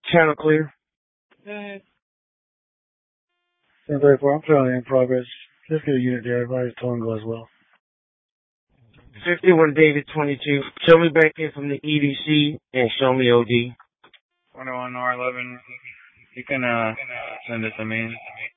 Channel clear. Go ahead. 1034, I'm currently in progress. Let's get a unit there. Everybody's towing go as well. 51 David 22. Show me back in from the EDC and show me OD. 101 R11. You can send it to me.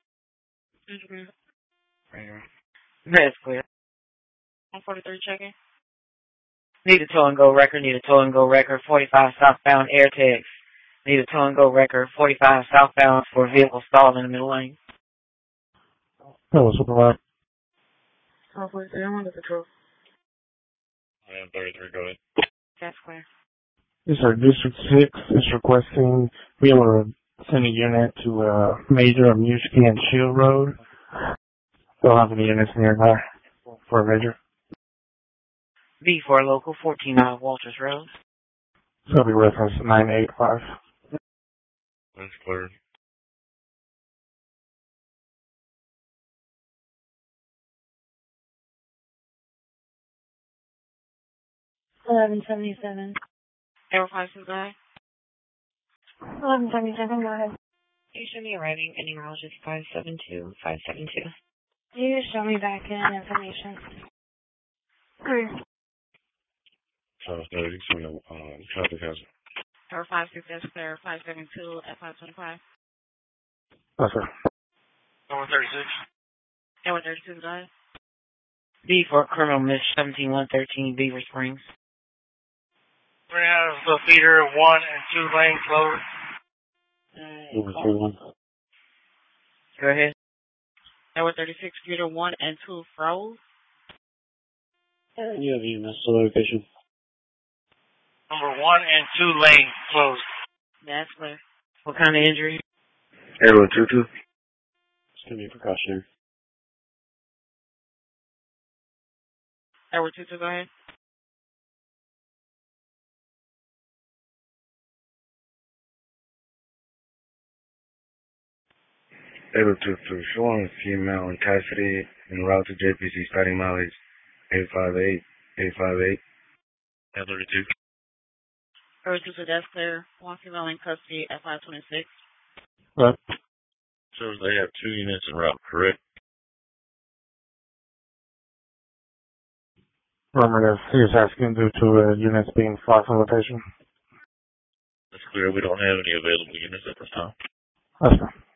Right here. That's clear. 143 checking. Need a tow and go record. Need a tow and go record. 45 southbound air tags. Need a tow and go record. 45 southbound for vehicle stalled in the middle lane. Hello, Supervisor. 143, I'm under control. I am 33, go ahead. That's clear. Yes, sir. District 6 is requesting be able to send a unit to Major of Muskie and Shield Road. Don't have any units nearby for a Major. B for local 14 Walters Road. So it'll be reference 985. That's clear. $11.77. Air 525. 11.77, go ahead. You should be arriving in neurologist 572. You show me back in information. Alright. So, you see no traffic hazard. Air 56, that's clear. 572 at 525. Yes, sir. Number 36. Air 132, go ahead. B for criminal miss 17113 Beaver Springs. We have the feeder 1 and 2 lane closed. Over 31. Go ahead. Air 36, feeder 1 and 2 froze. You have EMS location. Number 1 and 2 lane closed. That's clear. What kind of injury? Airway 22. It's going to be precautionary. Air 22, go ahead. Able to showing female in custody en route to JPC starting mileage 858. Air 32. Air 22, that's clear. One female in custody at 526. Right. So they have 2 units en route, correct? Remember, he was asking due to units being far from location. That's clear. We don't have any available units at this time. That's fine.